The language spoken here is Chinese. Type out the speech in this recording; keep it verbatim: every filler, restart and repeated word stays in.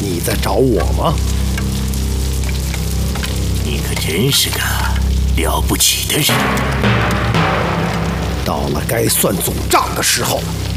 你在找我吗？ 你可真是个了不起的人。 到了该算总账的时候了。